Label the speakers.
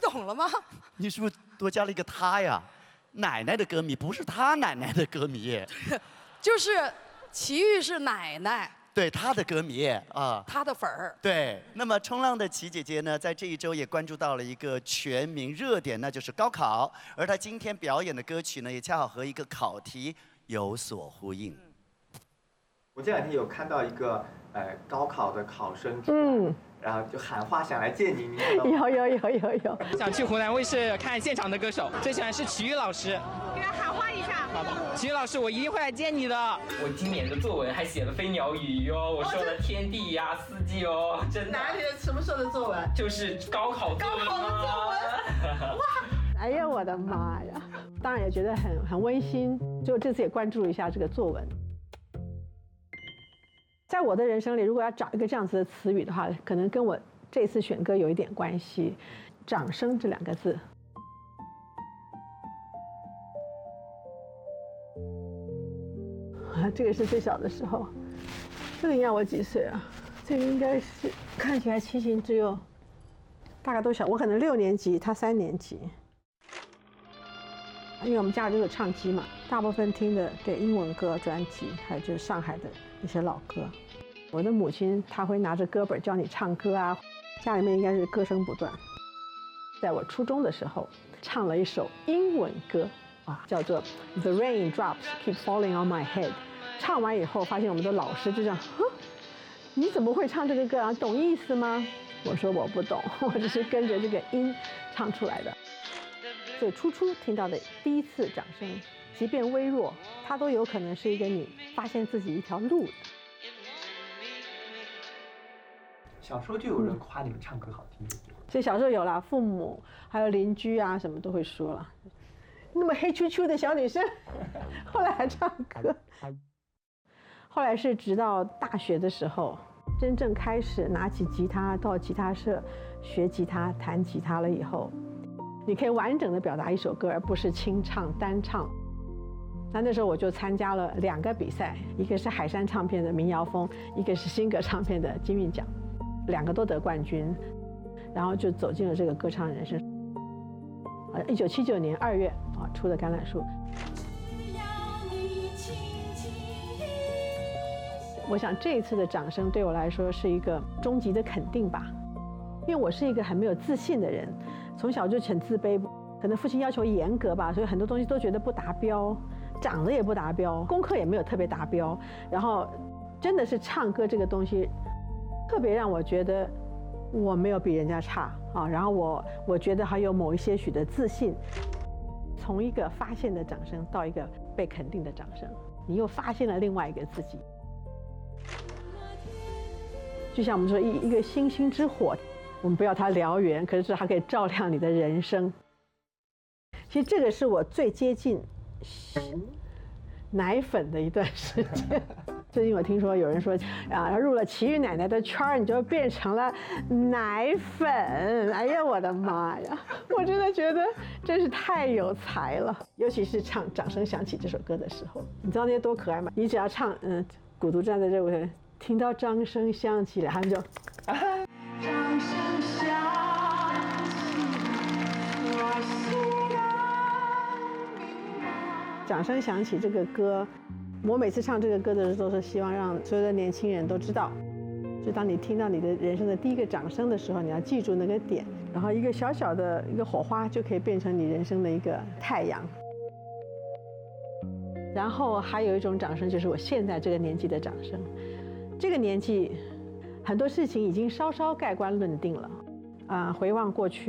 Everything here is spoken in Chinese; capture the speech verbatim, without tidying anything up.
Speaker 1: 懂了吗？
Speaker 2: 你是不是多加了一个他呀？奶奶的歌迷不是他奶奶的歌迷，
Speaker 1: 就是齐豫是奶奶。
Speaker 2: 对她的歌迷啊，
Speaker 1: 她的粉儿。
Speaker 2: 对，那么冲浪的齐姐姐呢，在这一周也关注到了一个全民热点，那就是高考。而她今天表演的歌曲呢，也恰好和一个考题有所呼应。
Speaker 3: 我这两天有看到一个呃高考的考生，
Speaker 4: 嗯，
Speaker 3: 然后就喊话想来见你，你
Speaker 4: 有有有有有。
Speaker 5: 想去湖南卫视看现场的歌手，最喜欢是齐豫老师，
Speaker 6: 给他喊话一下。
Speaker 5: 好的，齐豫老师，我一定会来见你的。
Speaker 7: 我今年的作文还写了飞鸟语哟，我说了天地呀、四季哦，真的。
Speaker 6: 哪里的什么时候的作文？
Speaker 7: 就是高考作文。
Speaker 6: 高考的作文。哇！
Speaker 4: 哎呀，我的妈呀！当然也觉得很很温馨，就这次也关注一下这个作文。 在我的人生里，如果要找一个这样子的词语的话，可能跟我这次选歌有一点关系。掌声这两个字，啊，这个是最小的时候。这个应该我几岁啊？这个应该是看起来奇形只有大概都小，我可能六年级，他三年级。因为我们家里都有唱机嘛，大部分听的对英文歌专辑，还有就是上海的一些老歌。我的母亲她会拿着歌本教你唱歌啊，家里面应该是歌声不断。在我初中的时候，唱了一首英文歌啊，叫做《The Rain Drops Keep Falling on My Head》。唱完以后，发现我们的老师就这样，哼，你怎么会唱这个歌啊？懂意思吗？我说我不懂，我只是跟着这个音唱出来的。 所以初初听到的第一次掌声，即便微弱，它都有可能是一个你发现自己一条路的。
Speaker 3: 小时候就有人夸你们唱歌好听，
Speaker 4: 所以小时候有啦，父母还有邻居啊，什么都会说了。那么黑啾啾的小女生，后来还唱歌。后来是直到大学的时候，真正开始拿起吉他到吉他社学吉他、弹吉他了以后。 你可以完整的表达一首歌，而不是清唱单唱。那那时候我就参加了两个比赛，一个是海山唱片的民谣风，一个是新格唱片的金韵奖，两个都得冠军，然后就走进了这个歌唱人生。呃，一九七九年二月啊出的《橄榄树》。我想这一次的掌声对我来说是一个终极的肯定吧，因为我是一个很没有自信的人。 从小就很自卑，可能父亲要求严格吧，所以很多东西都觉得不达标，长得也不达标，功课也没有特别达标。然后，真的是唱歌这个东西，特别让我觉得我没有比人家差啊。然后我我觉得还有某一些许的自信。从一个发现的掌声到一个被肯定的掌声，你又发现了另外一个自己。就像我们说一一个星星之火。 我们不要它燎原，可是它可以照亮你的人生。其实这个是我最接近奶粉的一段时间。最近我听说有人说啊，入了齐豫奶奶的圈儿，你就变成了奶粉。哎呀，我的妈呀！我真的觉得真是太有才了。尤其是唱《掌声响起》这首歌的时候，你知道那些多可爱吗？你只要唱，嗯，古独站在这里，听到掌声响起来，他们就。啊 掌声响起，我心安明白。掌声响起这个歌，我每次唱这个歌的时候，都是希望让所有的年轻人都知道，就当你听到你的人生的第一个掌声的时候，你要记住那个点，然后一个小小的一个火花就可以变成你人生的一个太阳。然后还有一种掌声，就是我现在这个年纪的掌声，这个年纪。 很多事情已经稍稍盖棺论定了，啊、呃，回望过去。